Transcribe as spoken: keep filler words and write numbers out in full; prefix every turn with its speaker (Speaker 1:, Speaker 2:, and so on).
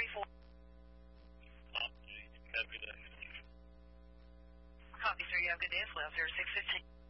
Speaker 1: three four.
Speaker 2: Copy that.
Speaker 1: Copy, sir. You have a good day as well. zero six fifteen.